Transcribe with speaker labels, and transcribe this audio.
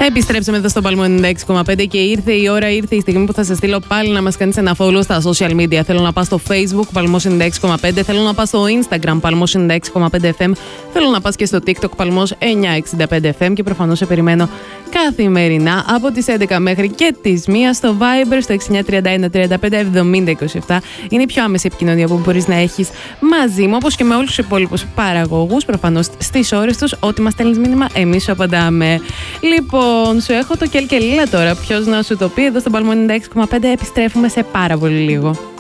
Speaker 1: Επιστρέψαμε εδώ στο Παλμό 96,5 και ήρθε η στιγμή που θα σας στείλω πάλι να μας κάνεις ένα follow στα social media. Θέλω να πας στο Facebook Παλμός 96,5, θέλω να πας στο Instagram Παλμός 96,5 FM, θέλω να πας και στο TikTok Παλμός 965 FM και προφανώς σε περιμένω καθημερινά από τις 11 μέχρι και τις 1 στο Viber στο 6931 35 70 27. Είναι η πιο άμεση επικοινωνία που μπορείς να έχεις μαζί μου, όπως και με όλους τους υπόλοιπους παραγωγούς. Προφανώς στις ώρες τους, ό,τι μας στέλνεις μήνυμα, εμείς σου απαντάμε. Λοιπόν, σου έχω το Κέλ και Λίλα τώρα. Ποιος να σου το πει εδώ στον Παλμό 96,5. Επιστρέφουμε σε πάρα πολύ λίγο.